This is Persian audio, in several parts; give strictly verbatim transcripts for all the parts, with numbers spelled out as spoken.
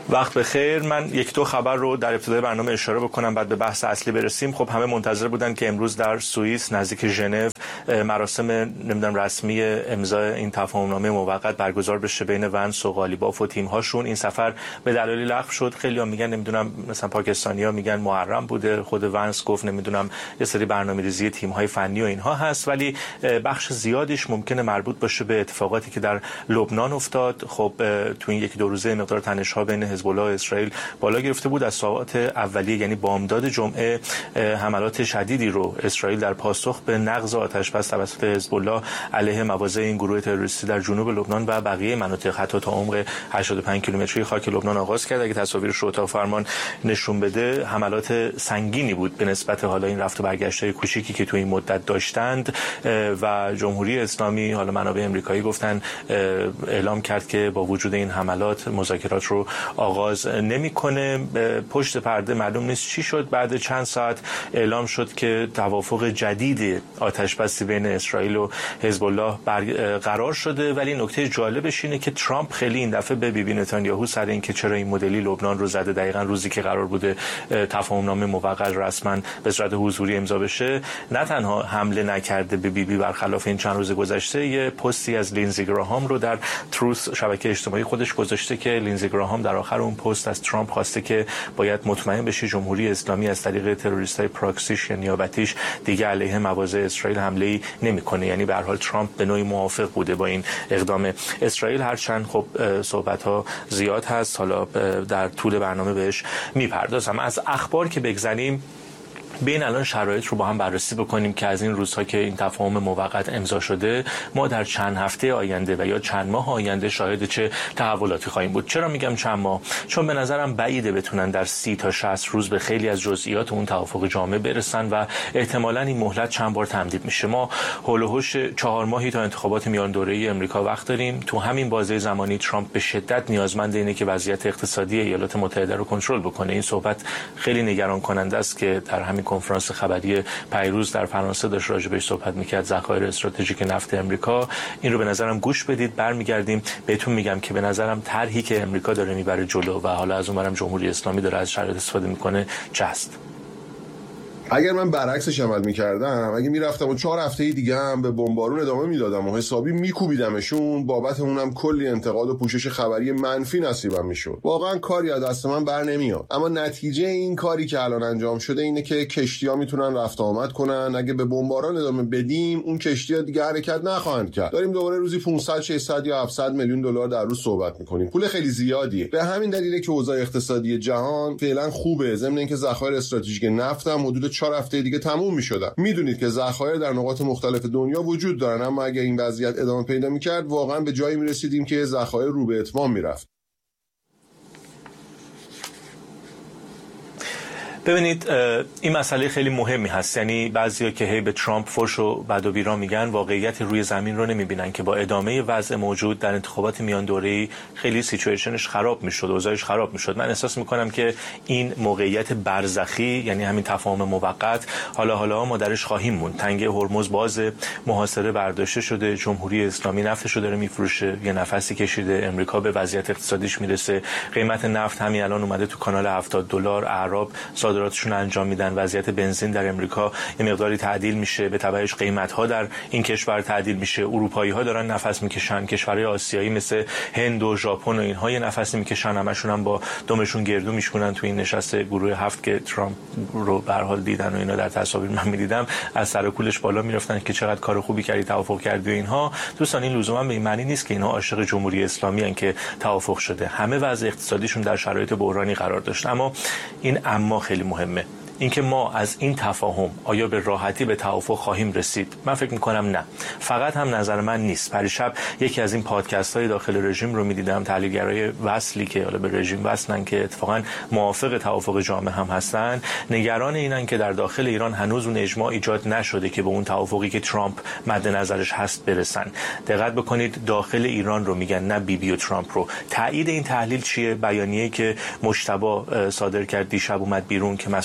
وقت بخیر. من یک دو خبر رو در ابتدای برنامه اشاره بکنم بعد به بحث اصلی برسیم. خب همه منتظر بودن که امروز در سوئیس نزدیک ژنو مراسم نمیدونم رسمی امضای این تفاهمنامه موقت برگزار بشه بین ونس و قالیباف و تیم هاشون. این سفر به دلایلی لغو شد. خیلی‌ها میگن نمیدونم مثلا پاکستانی‌ها میگن محرم بوده، خود ونس گفت نمیدونم یه سری برنامه‌ریزی تیم‌های فنی و اینها هست، ولی بخش زیادش ممکنه مربوط باشه به اتفاقاتی که در لبنان افتاد. خب تو این یک دو روزه مقدار تنش‌ها بین حزب الله و اسرائیل بالا گرفته بود. از ساعات اولیه یعنی بامداد جمعه حملات شدیدی رو اسرائیل در پاسخ به نقض آتش‌بس توسط حزب الله علیه مواضع این گروه تروریستی در جنوب لبنان و بقیه مناطق حتی تا عمق هشتاد و پنج کیلومتری خاک لبنان آغاز کرد. اگه تصاویرش رو اتاق فرمان نشون بده، حملات سنگینی بود به نسبت حالا این رفت و برگشت‌های کوچیکی که تو این مدت داشتند و جمهوری اسلامی حالا منابع آمریکایی گفتن اعلام کرد که با وجود این حملات مذاکرات رو آغاز نمی‌کنه. پشت پرده معلوم نیست چی شد. بعد چند ساعت اعلام شد که توافق جدید آتش‌بسی بین اسرائیل و حزب الله برقرار شده، ولی نکته جالبش اینه که ترامپ خیلی این دفعه به بیبی نتانیاهو سر این که چرا این مدلی لبنان رو زده دقیقاً روزی که قرار بوده تفاهمنامه موقت رسما به صورت حضوری امضا بشه، نه تنها حمله نکرده به بیبی، برخلاف این چند روز گذشته یه پستی از لینزی گراهام رو در تروث شبکه اجتماعی خودش گذاشته که لینزی گراهام در آخر اون پست از ترامپ خواسته که باید مطمئن بشه جمهوری اسلامی از طریق تروریستای پراکسیش یا نیابتیش دیگه علیه مواضع اسرائیل حمله‌ای نمی‌کنه. یعنی به هر حال ترامپ به نوعی موافق بوده با این اقدام اسرائیل، هرچند خب صحبت‌ها زیاد هست، حالا در طول برنامه بهش میپردازم. از اخبار که بگذریم، بین الان شرایط رو با هم بررسی بکنیم که از این روزها که این تفاهم موقت امضا شده ما در چند هفته آینده و یا چند ماه آینده شاهد چه تحولاتی خواهیم بود. چرا میگم چند ماه؟ چون به نظرم بعیده بتونن در سی تا شصت روز به خیلی از جزئیات اون توافق جامع برسن و احتمالاً این مهلت چند بار تمدید میشه. ما هول و هوش چهار ماهی تا انتخابات میان دوره‌ای امریکا وقت داریم. تو همین بازه زمانی ترامپ به شدت نیازمند اینه که وضعیت اقتصادی ایالات متحده رو کنترل بکنه. این صحبت خیلی نگران کننده است که در همین کنفرانس خبری پیروز در فرانسه داشت راجع بهش صحبت میکرد، ذخایر استراتژیک نفت امریکا. این رو به نظرم گوش بدید. برمیگردیم بهتون میگم که به نظرم طرحی که امریکا داره میبره جلو و حالا از اونورم جمهوری اسلامی داره از شرایط استفاده میکنه چست. اگر من برعکسش عمل میکردم، اگه میرفتم و چهار هفته دیگه هم به بمبارون ادامه میدادم و حسابی میکوبیدمشون، بابت اونم کلی انتقاد و پوشش خبری منفی نصیبم میشد. واقعا کاری از دست من بر نمیاد. اما نتیجه این کاری که الان انجام شده اینه که کشتی‌ها میتونن رفت آمد کنن. اگه به بمباران ادامه بدیم، اون کشتی‌ها دیگه حرکت نخواهند کرد. داریم دوباره روزی پانصد ششصد یا هفتصد میلیون دلار در روز صحبت میکنیم. پول خیلی زیادیه. به همین دلیله که اوضاع اقتصادی جهان فعلا خوبه، ضمن اینکه ذخایر استراتژیک نفت هم حدود چهار هفته دیگه تموم می‌شدن. میدونید که ذخایر در نقاط مختلف دنیا وجود دارن، اما اگه این وضعیت ادامه پیدا می‌کرد واقعا به جایی می‌رسیدیم که ذخایر رو به اتمام می‌رفت. ببینید این مسئله خیلی مهمی هست. یعنی بعضیا که هی به ترامپ فحش و بد و بیرا میگن، واقعیت روی زمین رو نمیبینن که با ادامه وضع موجود در انتخابات میان دوره‌ای خیلی سیچویشنش خراب میشد، اوضاعش خراب میشد. من احساس میکنم که این موقعیت برزخی، یعنی همین تفاهم موقت، حالا حالا ما درش خواهیم موند. تنگه هرمز باز، محاصره برداشته شده، جمهوری اسلامی نفتش رو داره میفروشه، یه نفسی کشیده، امریکا به وضعیت اقتصادیش میرسه، قیمت نفت همین الان اومده تو کانال هفتاد دلار، اعراب صادراتشون انجام میدن، وضعیت بنزین در امریکا یه مقداری تعدیل میشه، به تبعش قیمت‌ها در این کشور تعدیل میشه، اروپایی‌ها دارن نفس میکشن، کشورهای آسیایی مثل هند و ژاپن و اینها یه نفسی میکشن، همشون هم با دمشون گردو میشکنن تو این نشست گروه هفت که ترامپ رو به هر حال دیدن و اینا در تصاویر من میدیدم، از سر و کولش بالا میرفتن که چقدر کار خوبی کردی، توافق کردی و اینها. دوستان این لزوما به این معنی نیست که اینها عاشق جمهوری اسلامی ان که توافق شده. همه وضع اقتصادیشون در شرایط بحرانی قرار داشت. اما این اما خیلی مهمه، اینکه ما از این تفاهم آیا به راحتی به توافق خواهیم رسید؟ من فکر میکنم نه. فقط هم نظر من نیست. پریشب یکی از این پادکست های داخل رژیم رو میدیدم، تحلیلگرای وصلی که حالا به رژیم وصلن که اتفاقا موافق توافق جامع هم هستن، نگران اینن که در داخل ایران هنوز اون اجماع ایجاد نشده که به اون توافقی که ترامپ مد نظرش هست برسن. دقت بکنید داخل ایران رو میگن، نه بی بی و ترامپ رو. تایید این تحلیل چیه؟ بیانیه‌ای که مجتبی صادر کرد دیشب اومد بیرون که مسئولیت از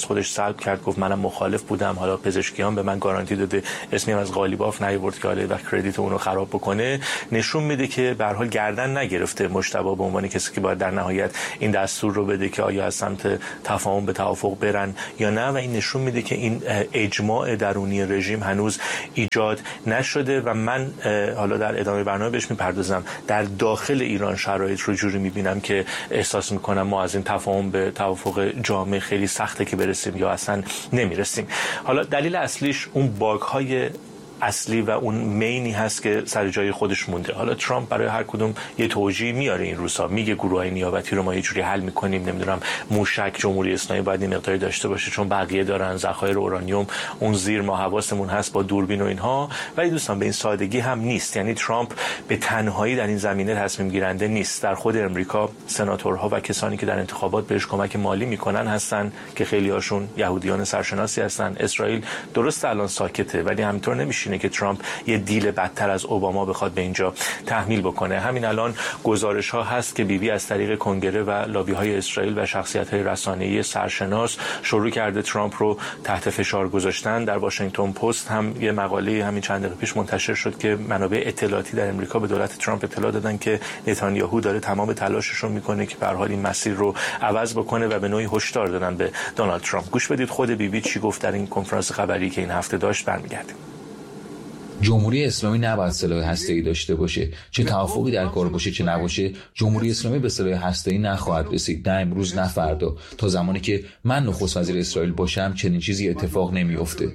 از خودش سلب کرد، گفت منم مخالف بودم. حالا پزشکیان به من گارانتی داده اسمی از قالیباف نیورد که حالا وقت کردیت اونو خراب بکنه. نشون میده که به هر حال گردن نگرفته مجتبی به عنوان کسی که باید در نهایت این دستور رو بده که آیا از سمت تفاهم به توافق برن یا نه، و این نشون میده که این اجماع درونی رژیم هنوز ایجاد نشده. و من حالا در ادامه برنامه بهش میپردازم. در داخل ایران شرایط رو جوری میبینم که احساس میکنم ما از این تفاهم به توافق جامع خیلی سخته که برسیم یا اصلا نمیرسیم. حالا دلیل اصلیش اون باگ های اصلی و اون مینی هست که سر جای خودش مونده. حالا ترامپ برای هر کدوم یه توجیه میاره این روزا، میگه گروه‌های نیابتی رو ما یه جوری حل میکنیم، نمیدونم موشک جمهوری اسلامی باید این مقداری داشته باشه چون بقیه دارن، ذخایر اورانیوم اون زیر ما حواسمون هست با دوربین و اینها. ولی دوستان به این سادگی هم نیست. یعنی ترامپ به تنهایی در این زمینه تصمیم گیرنده نیست. در خود امریکا سناتورها و کسانی که در انتخابات بهش کمک مالی میکنن هستن که خیلی هاشون یهودیان سرشناسی هستن. اسرائیل درست الان ساکته ولی همینطور نمیشه که ترامپ یه دیل بدتر از اوباما بخواد به اینجا تحمیل بکنه. همین الان گزارش ها هست که بیبی بی از طریق کنگره و لابی های اسرائیل و شخصیت های رسانه‌ای سرشناس شروع کرده ترامپ رو تحت فشار گذاشتن. در واشنگتن پست هم یه مقاله همین چند دقیقه پیش منتشر شد که منابع اطلاعاتی در امریکا به دولت ترامپ اطلاع دادن که نتانیاهو داره تمام تلاشش رو میکنه که به هر حال این مسیر رو عوض بکنه و به نوعی هشدار دادن به دونالد ترامپ. گوش بدید خود بیبی بی چی گفت در این کنفرانس خبری که این هفته داشت. برمیگردیم. جمهوری اسلامی نباید سلاح هسته‌ای داشته باشه. چه توافقی در کار باشه چه نباشه، جمهوری اسلامی به سلاح هسته‌ای نخواهد رسید، نه امروز نه فردا. تا زمانی که من نخست وزیر اسرائیل باشم چنین چیزی اتفاق نمیفته.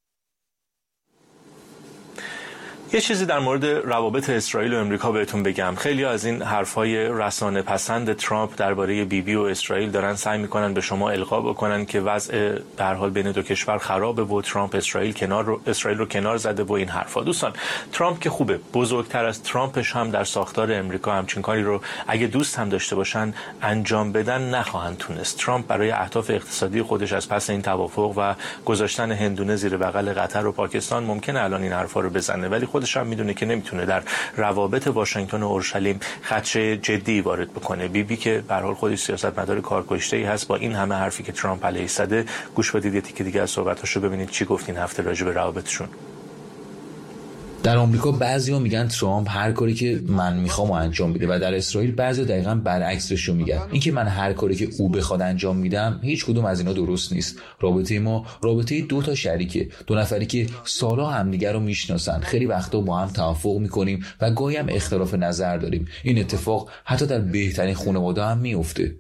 یه چیزی در مورد روابط اسرائیل و امریکا بهتون بگم. خیلی از این حرفای رسانه پسند ترامپ درباره بیبی و اسرائیل دارن سعی میکنن به شما القا بکنن که وضع در حال بین دو کشور خرابه و ترامپ اسرائیل کنار رو اسرائیل رو کنار زده و این حرفا. دوستان ترامپ که خوبه، بزرگتر از ترامپش هم در ساختار امریکا همچین کاری رو اگه دوست هم داشته باشن انجام بدن نخواهند تونست. ترامپ برای اهداف اقتصادی خودش از پس این توافق و گذاشتن هندونه زیر بغل قطر و پاکستان ممکنه الان این حرفا رو بزنه، ولی خودش هم میدونه که نمیتونه در روابط واشنگتن و اورشلیم خدشه جدی وارد بکنه. بیبی بی که به هر حال خودش سیاستمدار کارکشته‌ای هست، با این همه حرفی که ترامپ علیه زده، گوش بدید یه تیکه دیگه از صحبتاشو ببینید چی گفت این هفته راجع به روابطشون. در آمریکا بعضیا میگن ترامپ هر کاری که من میخوام انجام میده و در اسرائیل بعضیا دقیقاً برعکسش رو میگن. اینکه من هر کاری که او بخواد انجام میدم، هیچ کدوم از اینا درست نیست. رابطه ما رابطه دو تا شریکه، دو نفری که سالها همدیگه رو میشناسن. خیلی وقتا با هم توافق میکنیم و گاهی هم اختلاف نظر داریم. این اتفاق حتی در بهترین خانواده هم میفته.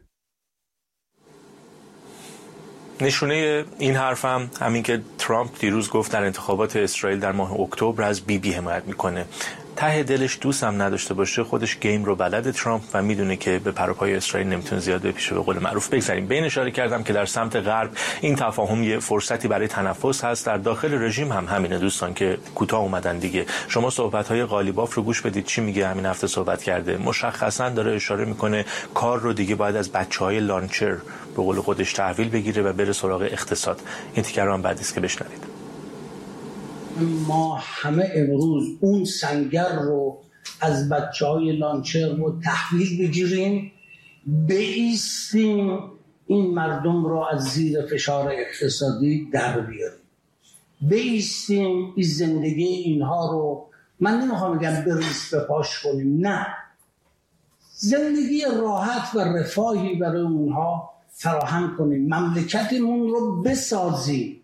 نشونه این حرفم همین که ترامپ دیروز گفت در انتخابات اسرائیل در ماه اکتبر از بیبی بی حمایت میکنه. ته دلش دوست هم نداشته باشه، خودش گیم رو بلد ترامپ و میدونه که به پروپای اسرائیل نمیتونه زیاد بپیشه. به قول معروف بگذاریم. به این اشاره کردم که در سمت غرب این تفاهم یه فرصتی برای تنفس هست. در داخل رژیم هم همینه دوستان که کوتاه اومدن دیگه. شما صحبت‌های قالیباف رو گوش بدید چی میگه. همین هفته صحبت کرده، مشخصا داره اشاره میکنه کار رو دیگه باید از بچهای لانچر به قول خودش تحویل بگیره و بره سراغ اقتصاد. این تیکر رو هم بعد است که بشنوید. ما همه امروز اون سنگر رو از بچهای لانچر رو تحویل بگیریم، بایستیم این مردم رو از زیر فشار اقتصادی در بیاریم، بایستیم این زندگی اینها رو، من نمیخوام بگم بریز به پاش کنیم، نه، زندگی راحت و رفاهی برای اونها فراهم کنیم، مملکتمون رو بسازیم.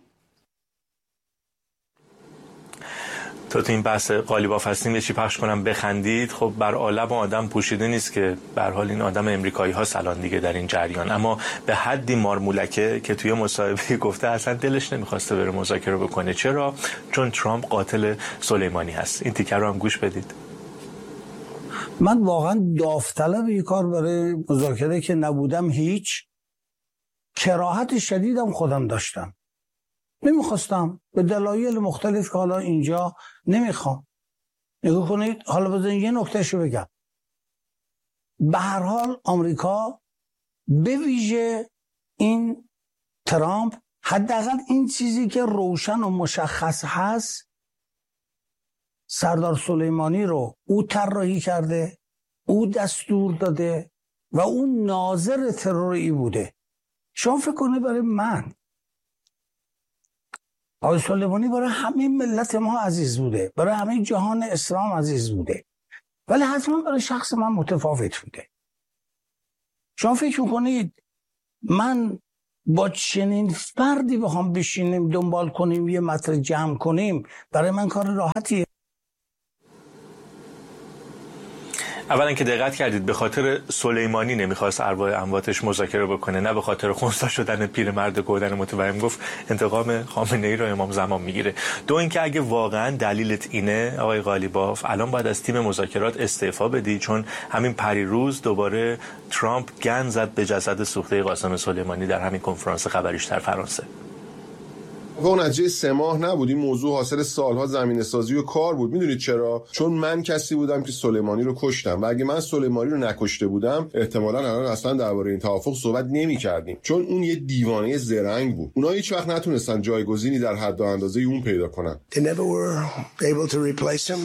تا تو این بحث قالیباف هستیم یه چی پخش کنم بخندید. خب بر عالم آدم پوشیده نیست که به هر حال این آدم امریکایی ها سالان دیگه در این جریان، اما به حدی مارمولکه که توی مصاحبه گفته اصلا دلش نمیخواسته بره مذاکره بکنه. چرا؟ چون ترامپ قاتل سلیمانی هست. این تیکر رو هم گوش بدید. من واقعا داوطلب این کار برای مذاکره که نبودم، هیچ کراهت شدیدم خودم داشتم، نمیخواستم به دلایل مختلف که حالا اینجا نمیخوام. نگاه کنید، حالا بذارید یه نکتهشو بگم. به هر حال آمریکا به ویژه این ترامپ، حداقل این چیزی که روشن و مشخص هست، سردار سلیمانی رو او طراحی کرده، او دستور داده و او ناظر تروری بوده. شما فکر کنید برای من آقای سلیمانی برای همه ملت ما عزیز بوده، برای همه جهان اسلام عزیز بوده، ولی حتما برای شخص من متفاوت بوده. شما فکر میکنید من با چنین فردی بخوام بشینیم دنبال کنیم یه مطلب جمع کنیم برای من کار راحتیه؟ اولا که دقت کردید به خاطر سلیمانی نمیخواست ارواح امواتش مذاکره بکنه، نه به خاطر خونسا شدن پیرمرد گردن متوهم. گفت انتقام خامنه‌ای رو امام زمان میگیره. دو اینکه اگه واقعا دلیلت اینه آقای قالیباف، الان باید از تیم مذاکرات استعفا بدی، چون همین پریروز دوباره ترامپ گند زد به جسد سوخته قاسم سلیمانی در همین کنفرانس خبریش در فرانسه. و اون نتیجه سه ماه نبود، این موضوع حاصل سالها زمینه سازی و کار بود. میدونید چرا؟ چون من کسی بودم که سلیمانی رو کشتم و اگه من سلیمانی رو نکشته بودم احتمالاً الان اصلا درباره این توافق صحبت نمی‌کردیم، چون اون یه دیوانه زرنگ بود. اونا هیچ وقت نتونستن جایگزینی در حد و اندازه اون پیدا کنن. They never were able to replace him.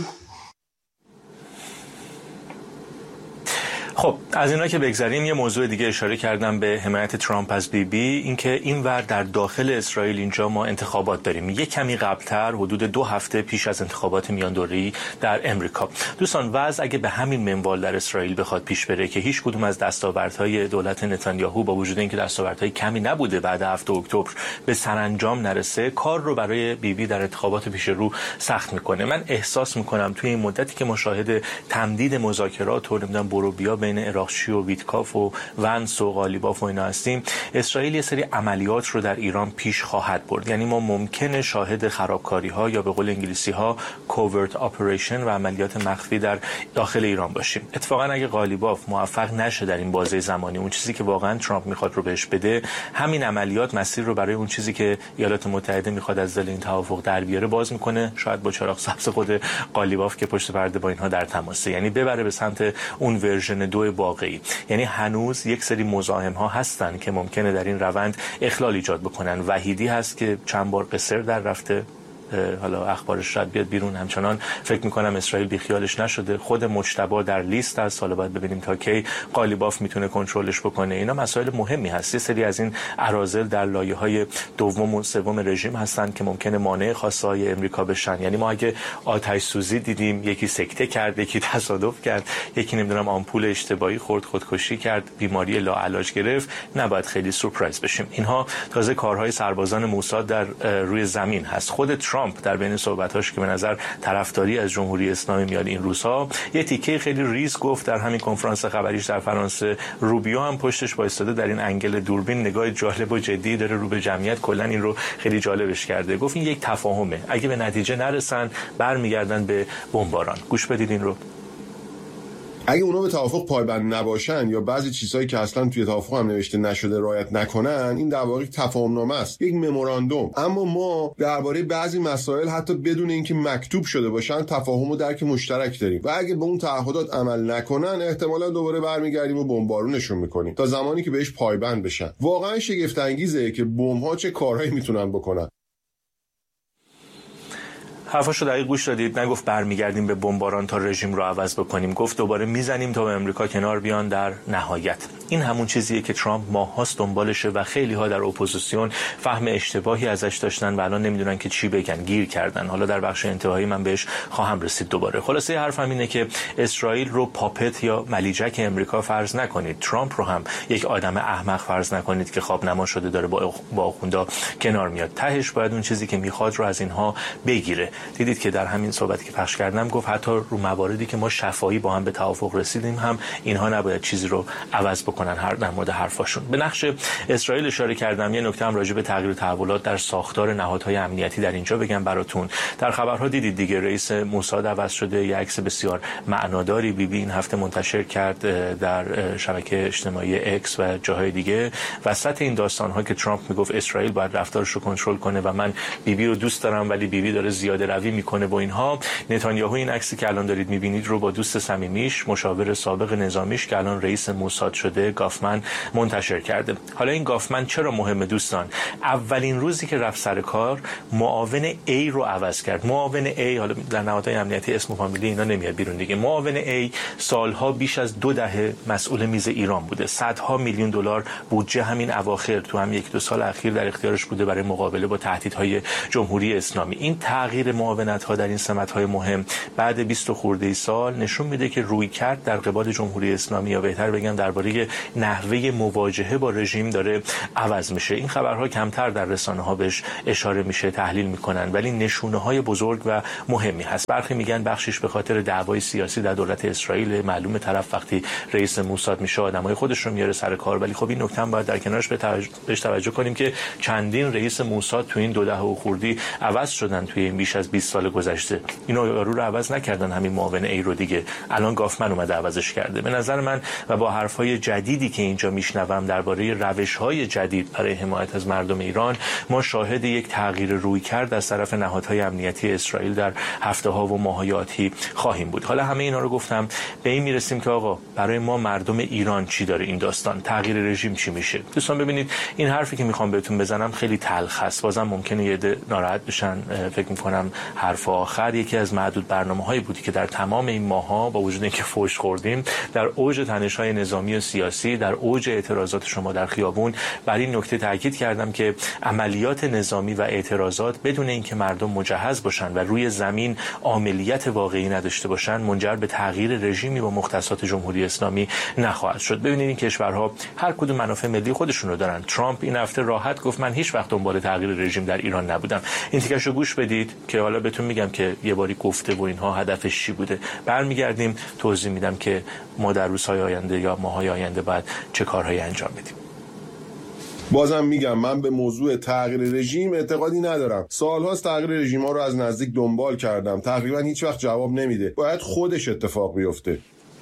خب از اینا که بگذاریم، یه موضوع دیگه اشاره کردم به حمایت ترامپ از بیبی، اینکه اینور در داخل اسرائیل اینجا ما انتخابات داریم. یک کمی قبلتر، حدود دو هفته پیش از انتخابات میاندوری در امریکا. دوستان وضع اگه به همین منوال در اسرائیل بخواد پیش بره که هیچ کدوم از دستاوردهای دولت نتانیاهو با وجود اینکه دستاوردهای کمی نبوده بعد هفت اکتبر به سرانجام نرسه، کار رو برای بیبی در انتخابات پیش رو سخت میکنه. من احساس میکنم توی این مدتی که مشاهده تمدید مذاکرات و نمیدونم برو بیا بین اراغچی و ویتکاف و ونس و قالیباف و اینا هستیم، اسرائیل یه سری عملیات رو در ایران پیش خواهد برد. یعنی ما ممکنه شاهد خرابکاری ها یا به قول انگلیسی ها کوورت اپریشن و عملیات مخفی در داخل ایران باشیم. اتفاقا اگه قالیباف موفق نشه در این بازه زمانی اون چیزی که واقعا ترامپ میخواد رو بهش بده، همین عملیات مسیر رو برای اون چیزی که ایالات متحده میخواد از دل این توافق در بیاره باز میکنه، شاید با چراغ سبز خود قالیباف که پشت پرده با اینها در تماسه، یعنی ببره به سمت اون ورژن دو واقعی. یعنی هنوز یک سری مزاحم ها هستن که ممکنه در این روند اخلال ایجاد بکنن. وحیدی هست که چند بار قصر در رفته، حالا اخبارش شاید بیاد بیرون، همچنان فکر میکنم اسرائیل بیخیالش نشده. خود مجتبی در لیست است، حالا باید ببینیم تا کی قالیباف میتونه کنترلش بکنه. اینا مسائل مهمی هست. یه سری از این اراذل در لایه‌های دوم و سوم رژیم هستن که ممکنه مانع خواسته‌های امریکا بشن. یعنی ما اگه آتش سوزی دیدیم، یکی سکته کرد، یکی تصادف کرد، یکی نمیدونم آمپول اشتباهی خورد، خودکشی کرد، بیماری لاعلاج گرفت، نباید خیلی سورپرایز بشیم. اینها تازه کارهای سربازان موساد در روی زمین هست. خود ترامپ در بین صحبتاش که به نظر طرفداری از جمهوری اسلامی میاد این روزها، یه تیکه خیلی ریز گفت در همین کنفرانس خبریش در فرانسه. روبیو هم پشتش وایساده در این انگل دوربین، نگاه جالب و جدی داره رو به جمعیت، کلا این رو خیلی جالبش کرده. گفت این یک تفاهمه، اگه به نتیجه نرسن برمیگردن به بمباران. گوش بدید این رو. اگه اونا به توافق پایبند نباشن یا بعضی چیزهایی که اصلا توی توافق هم نوشته نشده رعایت نکنن، این در واقع تفاهمنامه است، یک مموراندوم. اما ما درباره بعضی مسائل حتی بدون اینکه مکتوب شده باشن تفاهم و درک مشترک داریم و اگه به اون تعهدات عمل نکنن احتمالاً دوباره برمیگردیم و بمبارونشون میکنیم تا زمانی که بهش پایبند بشن. واقعا شگفت انگیزه که بمب‌ها چه کارهایی میتونن بکنن. حرفاشو دقیق گوش دادید. نگفت برمیگردیم به بمباران تا رژیم رو عوض بکنیم، گفت دوباره میزنیم تا به امریکا کنار بیان در نهایت. این همون چیزیه که ترامپ ماهاست دنبالشه و خیلی ها در اپوزیسیون فهم اشتباهی ازش داشتن و الان نمیدونن که چی بگن، گیر کردن. حالا در بخش انتهایی من بهش خواهم رسید دوباره. خلاصه حرفم اینه که اسرائیل رو پاپت یا ملیجک امریکا فرض نکنید. ترامپ رو هم یک آدم احمق فرض نکنید که خواب نما شده داره با با آخوندا کنار میاد. تهش باید اون چیزی که میخواد رو از اینها بگیره. دیدید که در همین صحبتی که پخش کردم گفت حتی رو مواردی که ما شفاهی با هم به توافق رسیدیم هم اینها نباید چیزی رو عوض بکنن هر در مورد حرفاشون. به نقش اسرائیل اشاره کردم. یه نکته هم راجع به تغییر تحولات در ساختار نهادهای امنیتی در اینجا بگم براتون. در خبرها دیدید دیگه رئیس موساد عوض شده. یه عکس بسیار معناداری بی بی این هفته منتشر کرد در شبکه اجتماعی اکس و جاهای دیگه. وسط این داستان‌ها که ترامپ میگفت اسرائیل باید رفتارش رو کنترل کنه و من بی بی رو دوست دارم ولی بی بی داره زیاده روی میکنه با اینها، نتانیاهو این عکسی که الان دارید میبینید رو با دوست صمیمیش، مشاور سابق نظامیش که الان رئیس موساد شده آقای گافمن منتشر کرده. حالا این گافمن چرا مهمه دوستان؟ اولین روزی که رفت سر کار معاون A رو عوض کرد. معاون A، حالا در نهادهای امنیتی اسم و فامیلی اینا نمیاد بیرون دیگه، معاون A سالها بیش از دو دهه مسئول میز ایران بوده. صدها میلیون دلار بودجه همین اواخر تو هم یک دو سال اخیر در اختیارش بوده برای مقابله با تهدیدهای جمهوری اسلامی. این تغییر معاونت‌ها در این سمت‌های مهم بعد بیست خورده سال نشون میده که رویکرد در قبال جمهوری اسلامی، یا بهتر بگم درباره نحوه مواجهه با رژیم، داره عوض میشه. این خبرها کمتر در رسانه‌ها بهش اشاره میشه، تحلیل میکنن، ولی نشونه‌های بزرگ و مهمی هست. برخی میگن بخشش به خاطر دعوای سیاسی در دولت اسرائیل. معلومه طرف وقتی رئیس موساد میشه آدمای خودش رو میاره سر کار، ولی خب این نکته هم باید در کنارش بهش توجه کنیم که چندین رئیس موساد تو این دو دهه و خوردی عوض شدن توی این بیش از بیست سال گذشته. اینو یارو رو عوض نکردن همین معاون ای رو دیگه، الان گافمن اومده عوضش کرده. به نظر من و با حرفای جدیدی که اینجا میشنوم درباره روش‌های جدید برای حمایت از مردم ایران، ما شاهد یک تغییر رویکرد از طرف نهادهای امنیتی اسرائیل در هفته‌ها و ماه‌های آتی خواهیم بود. حالا همه اینا رو گفتم، به این میرسیم که آقا برای ما مردم ایران چی داره این داستان؟ تغییر رژیم چی میشه؟ دوستان ببینید، این حرفی که میخوام بهتون بزنم خیلی تلخ است. بازم ممکنه یه عده ناراحت بشن. فکر میکنم حرف آخر یکی از معدود برنامه‌هایی بودی که در تمام این ماه‌ها با وجود اینکه فوش خوردیم، در اوج تنش‌های نظامی و سیاسی، در اوج اعتراضات شما در خیابون، بر این نکته تاکید کردم که عملیات نظامی و اعتراضات بدون اینکه مردم مجهز باشن و روی زمین عاملیت واقعی نداشته باشن، منجر به تغییر رژیمی با مختصات جمهوری اسلامی نخواهد شد. ببینید این کشورها هر کدوم منافع ملی خودشون رو دارن. ترامپ این هفته راحت گفت من هیچ وقت دنبال تغییر رژیم در ایران نبودم. این تیکشو گوش بدید که حالا بهتون میگم که یه باری گفته و اینها هدفش چی بوده. برمیگردیم توضیح میدم که ما در روزهای آینده یا ماهای آینده باید چه کارهایی انجام بدیم. بازم میگم من به موضوع تغییر رژیم اعتقادی ندارم. سالهاست تغییر رژیم‌ها رو از نزدیک دنبال کردم. تقریبا هیچ وقت جواب نمیده. باید خودش اتفاق بیفته.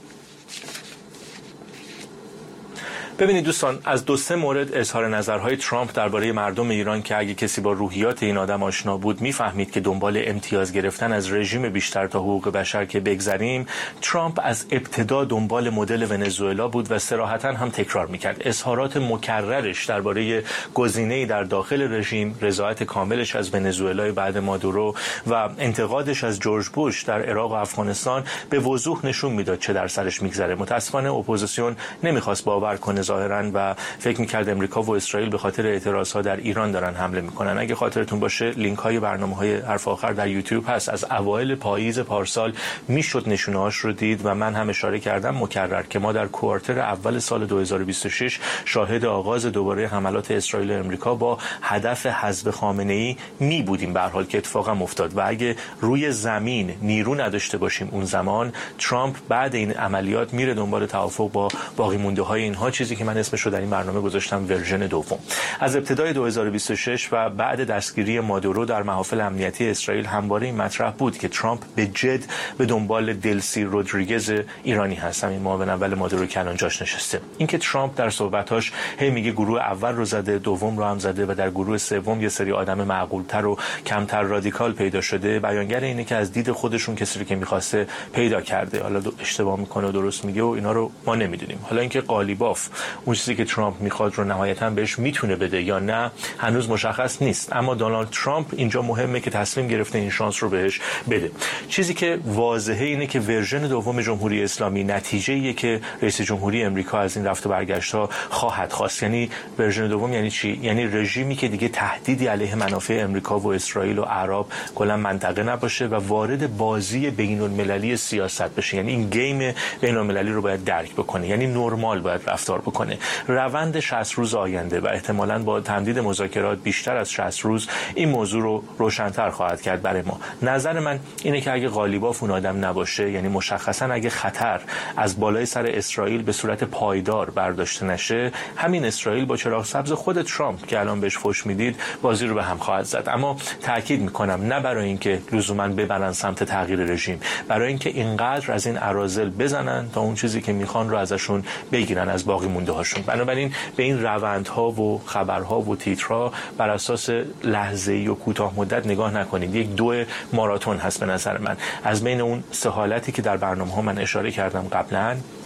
ببینید دوستان، از دو سه مورد اظهار نظرهای ترامپ درباره مردم ایران که اگه کسی با روحیات این آدم آشنا بود میفهمید که دنبال امتیاز گرفتن از رژیم بیشتر تا حقوق بشر که بگذریم، ترامپ از ابتدا دنبال مدل ونزوئلا بود و صراحتاً هم تکرار میکرد. اظهارات مکررش درباره گزینه‌ای در داخل رژیم، رضایت کاملش از ونزوئلا بعد مادورو و انتقادش از جورج بوش در عراق و افغانستان به وضوح نشون میداد چه در سرش میگذره. متاسفانه اپوزیسیون نمیخواست باور کنه ظاهرا و فکر می‌کرد امریکا و اسرائیل به خاطر اعتراضها در ایران دارن حمله میکنن. اگه خاطرتون باشه لینک‌های برنامه‌های حرف آخر در یوتیوب هست. از اوایل پاییز پارسال میشد نشونه‌هاش رو دید و من هم اشاره کردم مکرر که ما در کوارتر اول سال دو هزار و بیست و شش شاهد آغاز دوباره حملات اسرائیل و امریکا با هدف حذف خامنه‌ای می بودیم، به هر حال که اتفاقم افتاد. و اگه روی زمین نیرو نداشته باشیم اون زمان، ترامپ بعد این عملیات میره دنبال توافق با باقی مونده‌های اینها، چیزی که من اسمش رو در این برنامه گذاشتم ورژن دوم. از ابتدای دو هزار و بیست و شش و بعد دستگیری مادورو در محافل امنیتی اسرائیل همواره این مطرح بود که ترامپ به جد به دنبال دلسی رودریگز ایرانی هست، همین معاون اول مادورو که الان جاش نشسته. اینکه ترامپ در صحبتاش هی میگه گروه اول رو زده، دوم رو هم زده و در گروه سوم یه سری آدم معقول‌تر و کمتر رادیکال پیدا شده، بیانگر اینه که از دید خودشون کسی رو که می‌خواسته پیدا کرده. حالا اشتباه میکنه و درست میگه و اینا رو ما نمیدونیم. حالا اینکه قالیباف اون چیزی که ترامپ میخواد رو نهایتاً بهش میتونه بده یا نه هنوز مشخص نیست، اما دونالد ترامپ اینجا مهمه که تصمیم گرفته این شانس رو بهش بده. چیزی که واضحه اینه که ورژن دوم جمهوری اسلامی نتیجه‌ایه که رئیس جمهوری امریکا از این رفت و برگشت‌ها خواهد خواست. یعنی ورژن دوم یعنی چی؟ یعنی رژیمی که دیگه تهدیدی علیه منافع امریکا و اسرائیل و عرب کلا منطقه نباشه و وارد بازی بین‌المللی سیاست بشه. یعنی این گیم بین‌المللی رو باید درک بکنه، یعنی نرمال باید رفتار بکنه. روند شصت روز آینده و احتمالاً با تمدید مذاکرات بیشتر از شصت روز این موضوع رو روشن‌تر خواهد کرد برای ما. نظر من اینه که اگه قالیباف اون آدم نباشه، یعنی مشخصاً اگه خطر از بالای سر اسرائیل به صورت پایدار برداشته نشه، همین اسرائیل با چراغ سبز خود ترامپ که الان بهش فوش میدید بازی رو به هم خواهد زد. اما تاکید میکنم نه برای اینکه لزوماً ببرن سمت تغییر رژیم، برای اینکه اینقدر از این اراذل بزنن تا اون چیزی که میخوان رو ازشون بگیرن، از باقی مونده هاشون. بنابراین به این روندها و خبرها و تیترها بر اساس لحظه‌ای و کوتاه مدت نگاه نکنید. یک دو ماراتون هست به نظر من. از بین اون سه حالتی که در برنامه‌ها من اشاره کردم قبلا،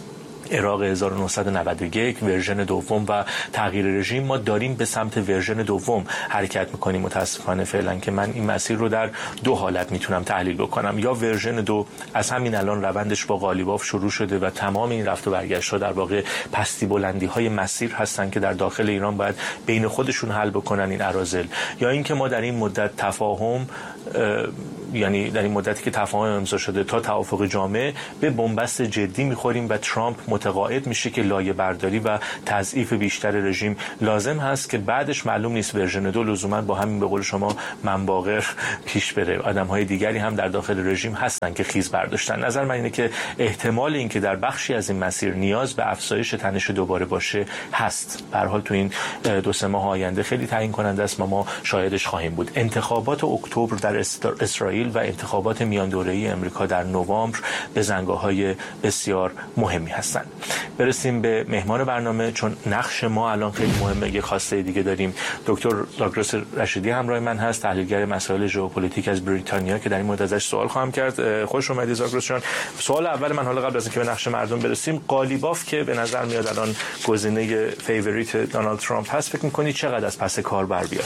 عراق هزار و نهصد و نود و یک ورژن دوم و تغییر رژیم ما داریم به سمت ورژن دوم حرکت میکنیم متاسفانه فعلا، که من این مسیر رو در دو حالت میتونم تحلیل بکنم. یا ورژن دو از همین الان روندش با قالیباف شروع شده و تمام این رفت و برگشت ها در واقع پستی بلندی های مسیر هستن که در داخل ایران باید بین خودشون حل بکنن این اراذل، یا اینکه ما در این مدت تفاهم، یعنی در این مدتی که تفاهم امضا شده تا توافق جامع، به بنبست جدی میخوریم و ترامپ متقاعد میشه که لایه برداری و تضعیف بیشتر رژیم لازم هست، که بعدش معلوم نیست ورژن دو لزوما با همین به قول شما منباغر پیش بره. آدم‌های دیگری هم در داخل رژیم هستن که خیز برداشتن. نظر من اینه که احتمال این که در بخشی از این مسیر نیاز به افزایش تنش دوباره باشه هست. به هر حال تو این دو سه ماه آینده خیلی تعیین کننده است، ما ما شاهدش خواهیم بود. انتخابات اکتبر در اسرائیل و انتخابات میان دوره‌ای امریکا در نوامبر به زنگاه‌های بسیار مهمی هستند. برسیم به مهمان برنامه، چون نقش ما الان خیلی مهمه. یک خواسته دیگه داریم. دکتر زاگرس رشیدی همراه من هست، تحلیلگر مسائل ژئوپلیتیک از بریتانیا، که در این مورد ازش سوال خواهم کرد. خوش اومدید زاگرس جان. سوال اول من، حالا قبل از اینکه به نقش مردم برسیم، قالیباف که به نظر میاد الان گزینه فیوریت دونالد ترامپ هست، فکر می‌کنید چقدر از پس کار بر بیاد؟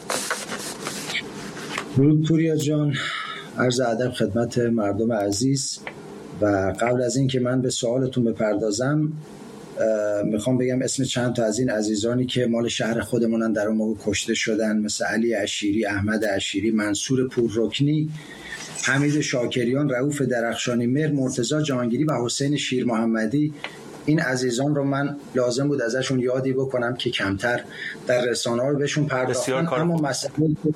درود پوریا جان، عرض ادب خدمت مردم عزیز. و قبل از این که من به سوالتون بپردازم، میخوام بگم اسم چند تا از این عزیزانی که مال شهر خودمونن در اون موقع کشته شدن، مثل علی عشیری، احمد عشیری، منصور پوررکنی، حمید شاکریان، رؤوف درخشانی مهر، مرتضی جهانگیری و حسین شیر محمدی. این عزیزان رو من لازم بود ازشون یادی بکنم که کمتر در رسانه‌ها رو بهشون پرداختن. اما مسئله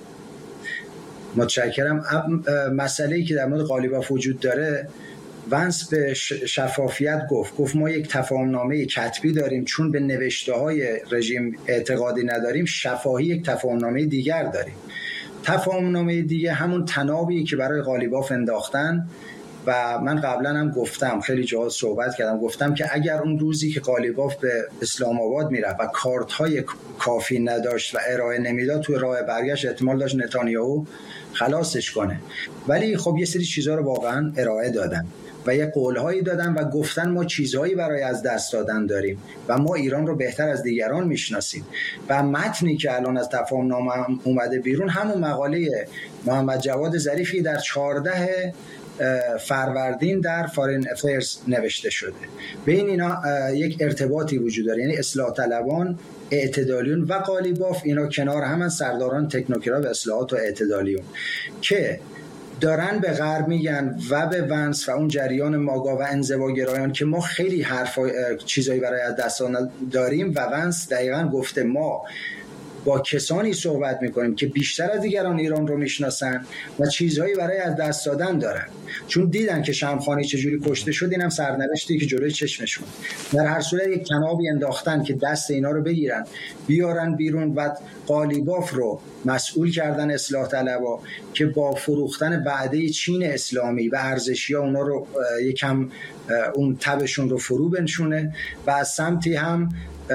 متشکرم مسئله‌ای که در مورد قالیباف وجود داره، ونس به شفافیت گفت گفت ما یک تفاهمنامه کتبی داریم، چون به نوشته‌های رژیم اعتقادی نداریم، شفاهی یک تفاهمنامه دیگر داریم. تفاهمنامه دیگه همون تنابی که برای قالیباف انداختن، و من قبلا هم گفتم، خیلی جاها صحبت کردم، گفتم که اگر اون روزی که قالیباف به اسلام آباد میرفت و کارت های کافی نداشت و ارائه نمیداد، توی راه برگشت احتمال داشت نتانیاهو خلاصش کنه. ولی خب یه سری چیزها رو واقعا ارائه دادن و یه قولهایی دادن و گفتن ما چیزهایی برای از دست دادن داریم و ما ایران رو بهتر از دیگران میشناسیم. و متنی که الان از تفاهمنامه اومده بیرون، همون مقاله محمد جواد ظریفی در چهارده فروردین در فارین افیرز نوشته شده. بین اینا یک ارتباطی وجود داره، یعنی اصلاح طلبان، اعتدالیون و قالیباف، اینا کنار هم سرداران تکنوکرات و اصلاحات و اعتدالیون که دارن به غرب میگن و به ونس و اون جریان ماگا و انزواگرایان که ما خیلی حرف چیزایی برای از دست داریم، و ونس دقیقاً گفته ما با کسانی صحبت میکنیم که بیشتر از دیگران ایران رو میشناسن و چیزهایی برای از دست دادن دارن، چون دیدن که شمخانی چجوری کشته شد. اینم سرنوشتی که جلوی چشمشون. در هر صورت یک تنابی انداختن که دست اینا رو بگیرن بیارن بیرون و قالیباف رو مسئول کردن اصلاح طلبا که با فروختن وعده چین اسلامی و ارزشی‌ها اونا رو یکم اون تبشون رو فرو بنشونه و از سمتی هم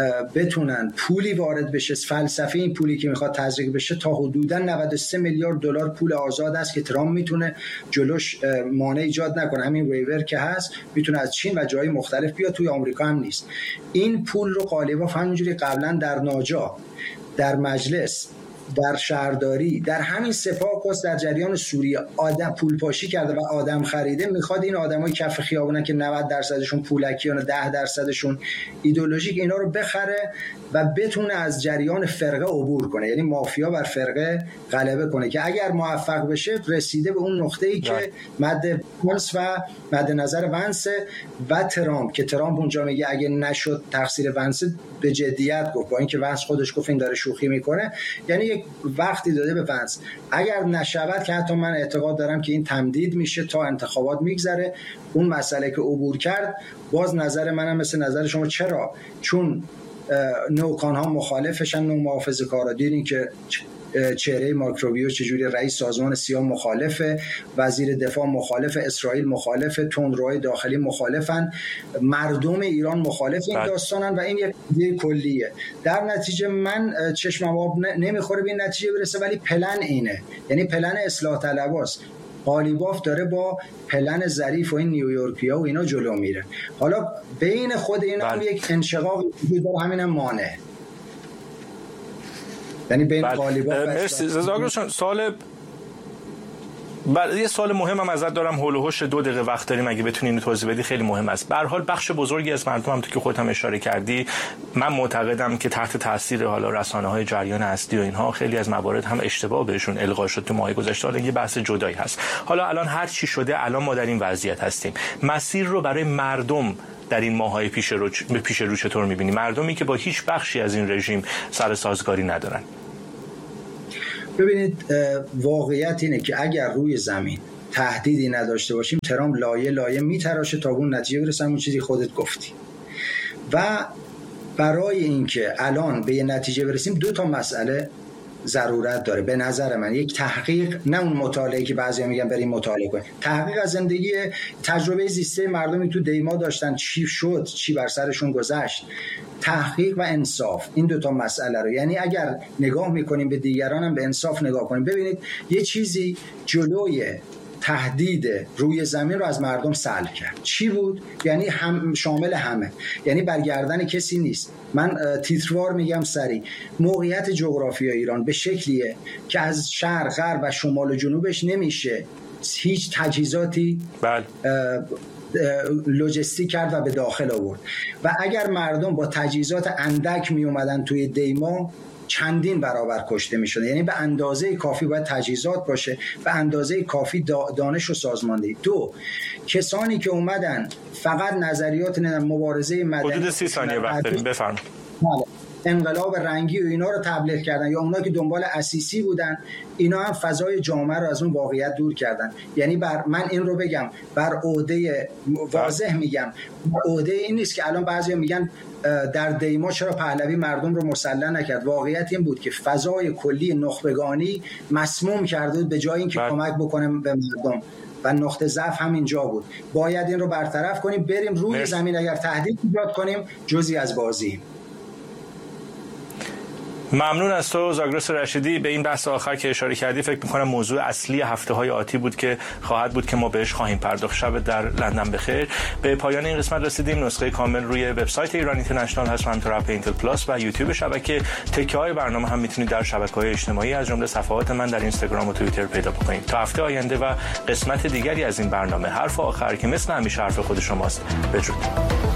بتونن پولی وارد بشه. فلسفه این پولی که میخواد تزریق بشه تا حدوداً نود و سه میلیارد دلار پول آزاد است که ترامپ میتونه جلوش مانع ایجاد نکنه. همین ویور که هست میتونه از چین و جای مختلف بیاد، توی آمریکا هم نیست. این پول رو قالیباف همونجوری قبلا در ناجا، در مجلس، در شهرداری، در همین سپاه قدس، در جریان سوریه آدم پول پاشی کرده و آدم خریده. میخواد این آدمای کف خیابونن که نود درصدشون پولکیان و ده درصدشون ایدئولوژیک، اینا رو بخره و بتونه از جریان فرقه عبور کنه، یعنی مافیا بر فرقه غلبه کنه، که اگر موفق بشه رسیده به اون نقطه‌ای که مد ونس و مد نظر ونس و ترامپ، که ترامپ اونجا میگه اگه نشد تقصیر ونس، به جدیت گفت، با اینکه ونس خودش گفت این داره شوخی میکنه. یعنی یک وقتی داده به ونس، اگر نشود که حتی من اعتقاد دارم که این تمدید میشه تا انتخابات میگذره، اون مسئله که عبور کرد. باز نظر منم مثل نظر شما. چرا؟ چون نوکان ها مخالفشن، نو محافظه کارا. دیدین که چهره مارک روبیو چجوری، رئیس سازمان سیاه مخالفه، وزیر دفاع مخالف، اسرائیل مخالف، تندروهای داخلی مخالفن، مردم ایران مخالف این داستانن و این یک ایده کلیه. در نتیجه من چشمم آب نمیخوره به این نتیجه برسه، ولی پلن اینه، یعنی پلن اصلاح طلباست. قالیباف داره با پلن ظریف و این نیویورکیا و اینا جلو میره. حالا بین خود اینا هم یک انشقاق وجود داره، همینم مانع. یعنی بین قالیباف و مرسی زاگرس. سوال بعد یه سوال مهمم ازت دارم، هول و هوش دو دقیقه وقت داریم، اگه بتونی اینو توضیح بدی خیلی مهم است. به هر حال بخش بزرگی از مردم هم تو که خودت هم اشاره کردی، من معتقدم که تحت تاثیر حالا رسانه‌های جریان اصلی و اینها خیلی از موارد هم اشتباه بهشون القا شد تو ماهای گذشته. حالا یه بحث جدایی هست. حالا الان هر چی شده، الان ما در این وضعیت هستیم. مسیر رو برای مردم در این ماهای پیش رو پیش رو چطور می‌بینی؟ مردمی که با هیچ بخشی از این رژیم سر سازگاری ندارن. ببینید واقعیت اینه که اگر روی زمین تهدیدی نداشته باشیم، ترامپ لایه لایه میتراشه تا اون نتیجه برسه، اون چیزی خودت گفتی. و برای اینکه الان به یه نتیجه برسیم دو تا مسئله ضرورت داره به نظر من. یک تحقیق، نه اون مطالعه که بعضیا میگن بریم مطالعه کنیم، تحقیق از زندگی تجربه زیسته مردمی تو دیما داشتن، چی شد، چی بر سرشون گذشت. تحقیق و انصاف، این دو تا مسئله رو، یعنی اگر نگاه میکنیم به دیگران هم به انصاف نگاه کنیم. ببینید یه چیزی جلوی تهدید روی زمین رو از مردم سلب کرد. چی بود؟ یعنی هم شامل همه، یعنی برگردن کسی نیست. من تیتروار میگم سری، موقعیت جغرافیایی ایران به شکلیه که از شرق، غرب و شمال و جنوبش نمیشه هیچ تجهیزاتی بله لوجستیک کرد و به داخل آورد. و اگر مردم با تجهیزات اندک می اومدن توی دیما، چندین برابر کشته می شده. یعنی به اندازه کافی باید تجهیزات باشه، به اندازه کافی دانش و سازماندهی. دو، کسانی که اومدن فقط نظریات مبارزه مدنی، حدود سی ثانیه وقت داریم، بفرم. انقلاب رنگی و اینا رو تبلیغ کردن، یا اونا که دنبال اسیسی بودن، اینا هم فضای جامعه رو از اون واقعیت دور کردن. یعنی بر من این رو بگم، بر عهده واضح میگم، عهده این نیست که الان بعضیا میگن در دیما چرا پهلوی مردم رو مسلح نکرد. واقعیت این بود که فضای کلی نخبگانی مسموم کرده به جای اینکه کمک بکنه به مردم، و نقطه ضعف هم اینجا بود. باید این رو برطرف کنیم، بریم روی مرس. زمین اگر تهدید ایجاد کنیم جزئی از بازی. ممنون از تو زاگرس رشیدی. به این بحث آخر که اشاره کردی فکر می‌کنم موضوع اصلی هفته‌های آتی بود که خواهد بود که ما بهش خواهیم پرداخت. شب در لندن بخیر. به پایان این قسمت رسیدیم. نسخه کامل روی وبسایت ایران اینترنشنال هست و همینطور اپ اینتل پلاس و یوتیوب شبکه. تکه‌های برنامه هم میتونید در شبکه‌های اجتماعی از جمله صفحات من در اینستاگرام و توییتر پیدا بکنید. تا هفته آینده و قسمت دیگری از این برنامه، حرف آخر که مثل همیشه حرف خود شماست. بدرود.